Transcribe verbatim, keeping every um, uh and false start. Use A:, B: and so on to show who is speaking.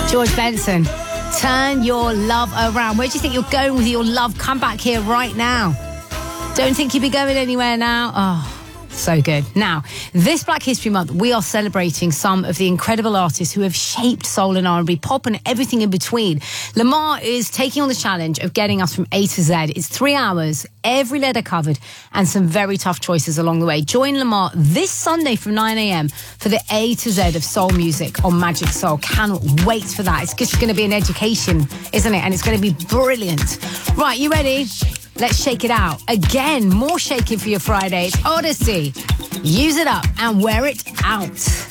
A: George Benson, turn your love around. Where do you think you're going with your love? Come back here right now. Don't think you'll be going anywhere now. Oh, so good. Now, this Black History Month, we are celebrating some of the incredible artists who have shaped soul and R and B, pop and everything in between. Lamar is taking on the challenge of getting us from A to Z. It's three hours, every letter covered, and some very tough choices along the way. Join Lamar this Sunday from nine a.m. for the A to Z of soul music on Magic Soul. Cannot wait for that. It's just going to be an education, isn't it? And it's going to be brilliant. Right, you ready? Let's shake it out. Again, more shaking for your Friday. It's Odyssey. Use it up and wear it out.